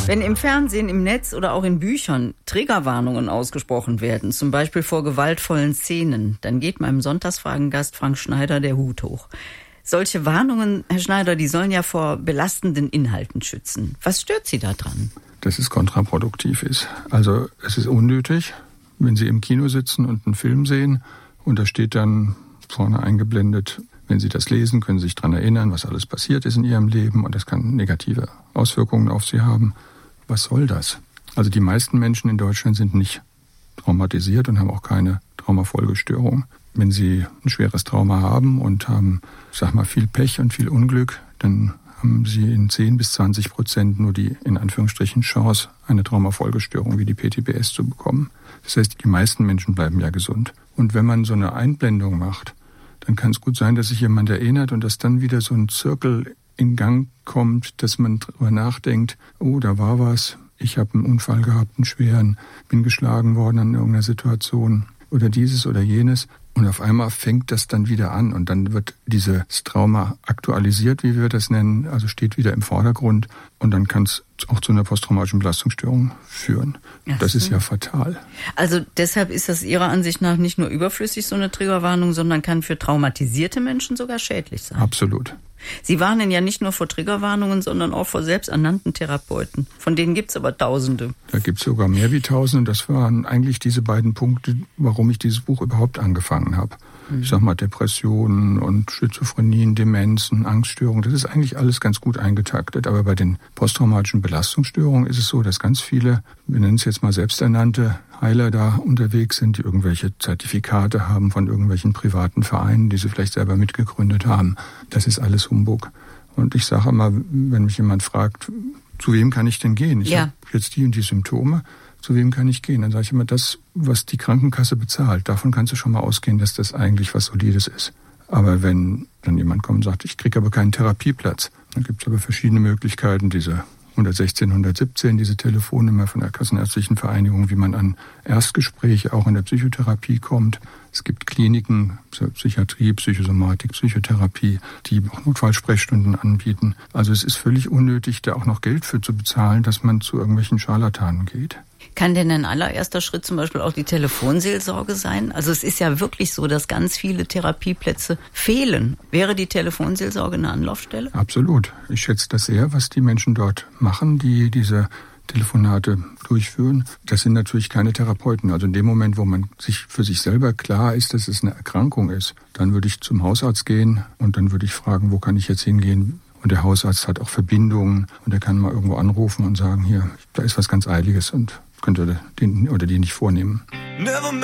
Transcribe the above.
Wenn im Fernsehen, im Netz oder auch in Büchern Triggerwarnungen ausgesprochen werden, zum Beispiel vor gewaltvollen Szenen, dann geht meinem Sonntagsfragengast Frank Schneider der Hut hoch. Solche Warnungen, Herr Schneider, die sollen ja vor belastenden Inhalten schützen. Was stört Sie da dran? Dass es kontraproduktiv ist. Also es ist unnötig, wenn Sie im Kino sitzen und einen Film sehen und da steht dann vorne eingeblendet, wenn Sie das lesen, können Sie sich daran erinnern, was alles passiert ist in Ihrem Leben und das kann negative Auswirkungen auf Sie haben. Was soll das? Also die meisten Menschen in Deutschland sind nicht traumatisiert und haben auch keine Traumafolgestörung. Wenn Sie ein schweres Trauma haben und haben, viel Pech und viel Unglück, dann haben Sie in 10-20% nur die, in Anführungsstrichen, Chance, eine Traumafolgestörung wie die PTBS zu bekommen. Das heißt, die meisten Menschen bleiben ja gesund. Und wenn man so eine Einblendung macht, dann kann es gut sein, dass sich jemand erinnert und dass dann wieder so ein Zirkel in Gang kommt, dass man darüber nachdenkt, oh, da war was, ich habe einen Unfall gehabt, einen schweren, bin geschlagen worden an irgendeiner Situation oder dieses oder jenes. Und auf einmal fängt das dann wieder an und dann wird dieses Trauma aktualisiert, wie wir das nennen, also steht wieder im Vordergrund und dann kann es auch zu einer posttraumatischen Belastungsstörung führen. Das ist ja fatal. Also deshalb ist das Ihrer Ansicht nach nicht nur überflüssig, so eine Triggerwarnung, sondern kann für traumatisierte Menschen sogar schädlich sein. Absolut. Sie warnen ja nicht nur vor Triggerwarnungen, sondern auch vor selbsternannten Therapeuten. Von denen gibt es aber Tausende. Da gibt es sogar mehr wie Tausende. Das waren eigentlich diese beiden Punkte, warum ich dieses Buch überhaupt angefangen habe. Ich Depressionen und Schizophrenien, Demenzen, Angststörungen, das ist eigentlich alles ganz gut eingetaktet. Aber bei den posttraumatischen Belastungsstörungen ist es so, dass ganz viele, wir nennen es jetzt mal selbsternannte Heiler da unterwegs sind, die irgendwelche Zertifikate haben von irgendwelchen privaten Vereinen, die sie vielleicht selber mitgegründet haben. Das ist alles Humbug. Und ich sage immer, wenn mich jemand fragt, zu wem kann ich denn gehen? Ich habe jetzt die und die Symptome. Zu wem kann ich gehen? Dann sage ich immer, das, was die Krankenkasse bezahlt, davon kannst du schon mal ausgehen, dass das eigentlich was Solides ist. Aber wenn dann jemand kommt und sagt, ich kriege aber keinen Therapieplatz, dann gibt es aber verschiedene Möglichkeiten, diese 116, 117, diese Telefonnummer von der Kassenärztlichen Vereinigung, wie man an Erstgespräche auch in der Psychotherapie kommt. Es gibt Kliniken, Psychiatrie, Psychosomatik, Psychotherapie, die auch Notfallsprechstunden anbieten. Also es ist völlig unnötig, da auch noch Geld für zu bezahlen, dass man zu irgendwelchen Scharlatanen geht. Kann denn ein allererster Schritt zum Beispiel auch die Telefonseelsorge sein? Also es ist ja wirklich so, dass ganz viele Therapieplätze fehlen. Wäre die Telefonseelsorge eine Anlaufstelle? Absolut. Ich schätze das sehr, was die Menschen dort machen, die diese Telefonate durchführen. Das sind natürlich keine Therapeuten. Also in dem Moment, wo man sich für sich selber klar ist, dass es eine Erkrankung ist, dann würde ich zum Hausarzt gehen und dann würde ich fragen, wo kann ich jetzt hingehen? Und der Hausarzt hat auch Verbindungen und er kann mal irgendwo anrufen und sagen, hier, da ist was ganz Eiliges und könnte den oder die nicht vornehmen. Never